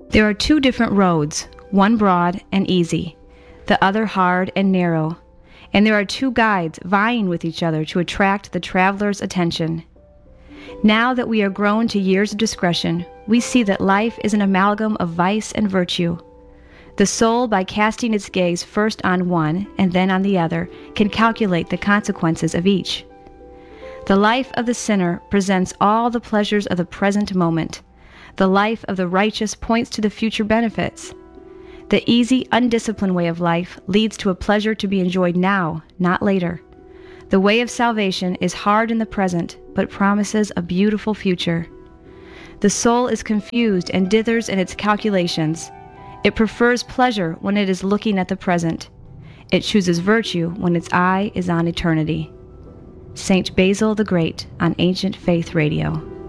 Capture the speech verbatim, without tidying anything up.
There are two different roads, one broad and easy, the other hard and narrow, and there are two guides vying with each other to attract the traveler's attention. Now that we are grown to years of discretion, we see that life is an amalgam of vice and virtue. The soul, by casting its gaze first on one and then on the other, can calculate the consequences of each. The life of the sinner presents all the pleasures of the present moment. The life of the righteous points to the future benefits. The easy, undisciplined way of life leads to a pleasure to be enjoyed now, not later. The way of salvation is hard in the present, but promises a beautiful future. The soul is confused and dithers in its calculations. It prefers pleasure when it is looking at the present. It chooses virtue when its eye is on eternity. Saint Basil the Great on Ancient Faith Radio.